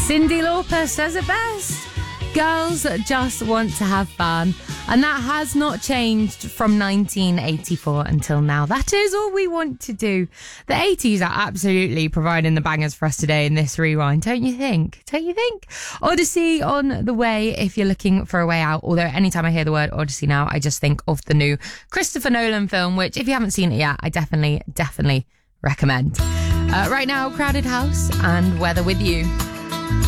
Cyndi Lauper says it best. Girls just want to have fun. And that has not changed from 1984 until now. That is all we want to do. The 80s are absolutely providing the bangers for us today in this rewind, don't you think? Don't you think? Odyssey on the way if you're looking for a way out. Although anytime I hear the word Odyssey now, I just think of the new Christopher Nolan film, which if you haven't seen it yet, I definitely recommend. Right now, Crowded House and Weather With You.